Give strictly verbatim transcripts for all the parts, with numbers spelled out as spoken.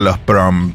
los prompts.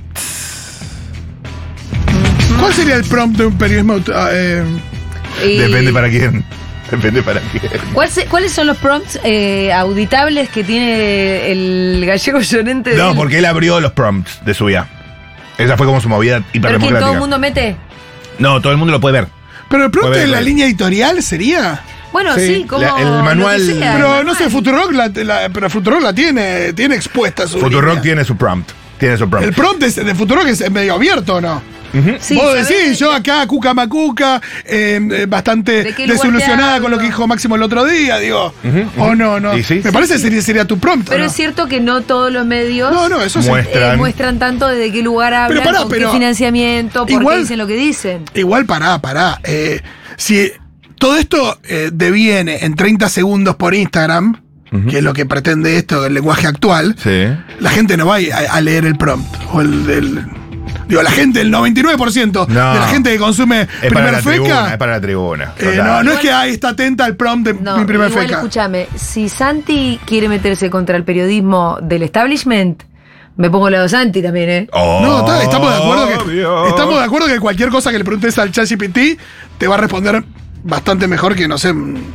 ¿Cuál sería el prompt de un periodismo? Eh, Y- Depende para quién. Depende para quién. ¿Cuál se- ¿Cuáles son los prompts eh, auditables que tiene el gallego Llorente? No, del- porque él abrió los prompts de su vida. Esa fue como su movida ¿Pero que hiperdemocrática. todo el mundo mete? No, todo el mundo lo puede ver. pero el prompt Puede de la ver. línea editorial sería. Bueno, Sí, sí, como la- el lo que manual- sea, el Pero no manual. sé, Futurock la, la- pero Futurock la tiene, tiene expuesta su Futurock línea. tiene su prompt. Tiene su prompt. El prompt es- de Futurock es medio abierto, ¿o no? Sí, Vos ¿sabés? decís, yo acá, cuca macuca, eh, eh, bastante ¿De qué lugar desilusionada te con lo que hablo? dijo Máximo el otro día, digo. Ujú, O ujú. no, no. Y sí, Me sí, parece que sería, sería tu prompt. ¿o Pero no? es cierto que no todos los medios No, no, eso sí. Muestra- eh, muestran tanto de qué lugar hablan, pará, con pero qué financiamiento, por igual- qué dicen lo que dicen. Igual, pará, pará. Eh, si todo esto eh, deviene en treinta segundos por Instagram, que es lo que pretende esto, el lenguaje actual, Sí. la gente no va a, a leer el prompt. O el, el- digo, la gente, el noventa y nueve por ciento No. de la gente que consume Es para primer la tribuna, es feca. para la tribuna. eh, Total. no, no es que ahí está atenta al prompt de No, mi primer igual feca. escúchame, si Santi quiere meterse contra el periodismo del establishment, me pongo al lado de Santi también, ¿eh? No, está- estamos de acuerdo que Obvio. estamos de acuerdo que cualquier cosa que le preguntes al ChatGPT te va a responder bastante mejor que, no sé.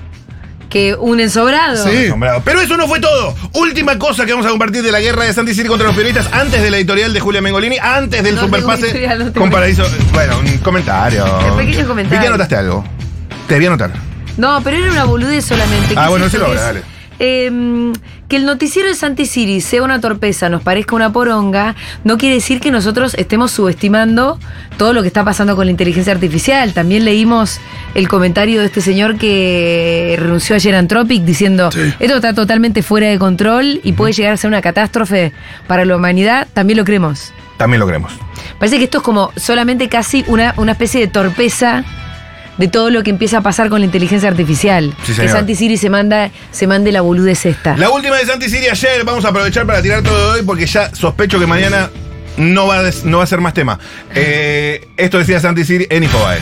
Que un ensobrado. Sí. Asombrado. Pero eso no fue todo. Última cosa que vamos a compartir de la guerra de Santi Siri contra los periodistas antes de la editorial de Julia Mengolini, antes del No tengo superpase editorial, no tengo con Paraíso. Bueno, un comentario. Un pequeño comentario. Vi que anotaste algo. Te vi anotar. No, pero era una boludez solamente. Ah, ¿Qué bueno, es esto decilo que ahora, es? dale. Eh, que el noticiero de Santi Siri sea una torpeza, nos parezca una poronga, no quiere decir que nosotros estemos subestimando todo lo que está pasando con la inteligencia artificial. También leímos el comentario de este señor que renunció ayer a Anthropic diciendo, Sí. esto está totalmente fuera de control y puede llegar a ser una catástrofe para la humanidad. También lo creemos. También lo creemos. Parece que esto es como solamente casi una, una especie de torpeza de todo lo que empieza a pasar con la inteligencia artificial. Sí, que señor. Santi Siri se manda, se mande la boludez esta. La última de Santi Siri ayer, vamos a aprovechar para tirar todo de hoy porque ya sospecho que mañana no va a, des- no va a ser más tema. Eh, esto decía Santi Siri en Infobae.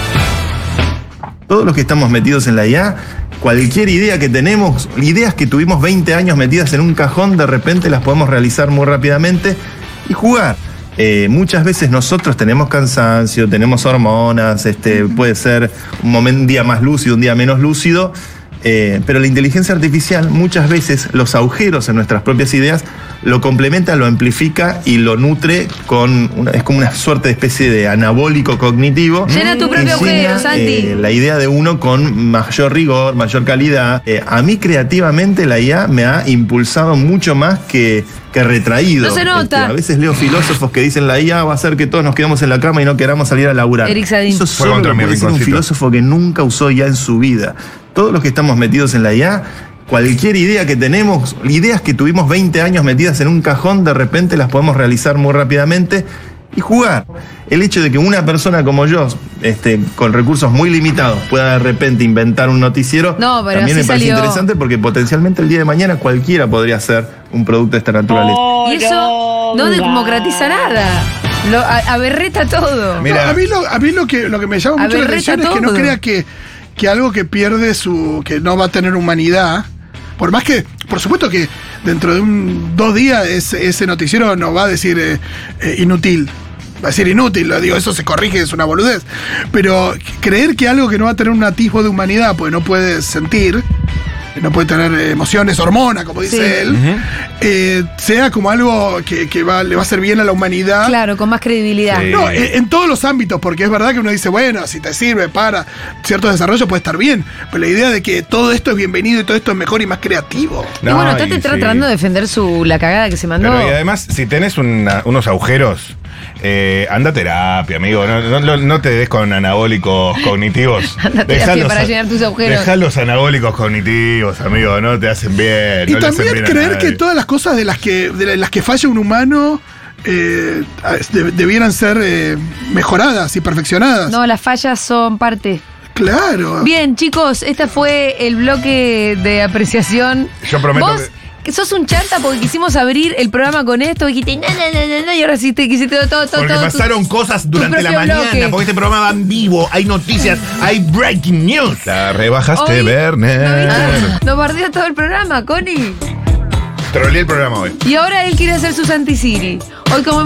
Todos los que estamos metidos en la I A, cualquier idea que tenemos, ideas que tuvimos veinte años metidas en un cajón, de repente las podemos realizar muy rápidamente y jugar. Eh, muchas veces nosotros tenemos cansancio, tenemos hormonas, este, puede ser un, momento, un día más lúcido, un día menos lúcido, eh, pero la inteligencia artificial muchas veces los agujeros en nuestras propias ideas lo complementa, lo amplifica y lo nutre con una, es como una suerte de especie de anabólico cognitivo. Llena tu que propio agujero, llena, Santi. eh, la idea de uno con mayor rigor, mayor calidad. Eh, a mí creativamente la I A me ha impulsado mucho más que, que retraído. No se nota. Este, a veces leo filósofos que dicen la I A va a hacer que todos nos quedemos en la cama y no queramos salir a laburar. Eric Sadin. Eso Fue solo contra lo mi puede decir un rinconcito. filósofo que nunca usó I A en su vida. Todos los que estamos metidos en la I A, cualquier idea que tenemos, ideas que tuvimos veinte años metidas en un cajón, de repente las podemos realizar muy rápidamente y jugar. El hecho de que una persona como yo, este, con recursos muy limitados, pueda de repente inventar un noticiero, No, pero también me así parece salió. interesante porque potencialmente el día de mañana cualquiera podría hacer un producto de esta naturaleza. Y eso no democratiza nada. Lo, a- aberreta todo. Mira. No, a mí, lo, a mí lo, que, lo que me llama mucho la Aberreta atención es que no todo. crea que, que algo que pierde su. que no va a tener humanidad. Por más que, por supuesto que dentro de un dos días ese, ese noticiero no va a decir eh, eh, inútil. Va a decir inútil, lo digo, eso se corrige, es una boludez. Pero creer que algo que no va a tener un atisbo de humanidad, pues no puede sentir, no puede tener emociones, hormona, como dice Sí. él, eh, sea como algo que, que va, le va a hacer bien a la humanidad. Claro, con más credibilidad. Sí. No, en, en todos los ámbitos, porque es verdad que uno dice, bueno, si te sirve para ciertos desarrollos puede estar bien, pero la idea de que todo esto es bienvenido y todo esto es mejor y más creativo. Y bueno, No, está y tratando sí. de defender su, la cagada que se mandó. Pero y además, si tenés una- unos agujeros, eh, anda a terapia, amigo. No, no- no- no te des con anabólicos cognitivos. Anda a terapia Dejalos para a- llenar tus agujeros. Dejá los anabólicos cognitivos, amigo. No te hacen bien. Y no le hacen también bien a creer nadie. que todas las cosas de las que, de las que falla un humano eh, de- debieran ser eh, mejoradas y perfeccionadas. No, las fallas son parte. Claro. Bien, chicos, este fue el bloque de apreciación. Yo prometo Vos, que sos un chanta porque quisimos abrir el programa con esto y dijiste, no, no, no, no, no, y ahora sí te quisiste todo, todo, todo. Porque todo, pasaron tu- cosas durante la propio mañana, bloque. porque este programa va en vivo, hay noticias, hay breaking news. La rebajaste, Hoy- Werner. ¿No viste? Nos bardeó todo el programa, Connie. Troleé el programa hoy. Y ahora él quiere hacer su Santi Siri. Hoy como